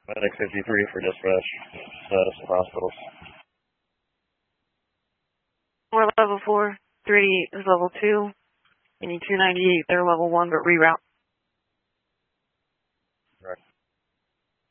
Medic 53 for dispatch. Status of hospitals. We're level 4. 38 is level 2. You need 298. They're level 1, but reroute.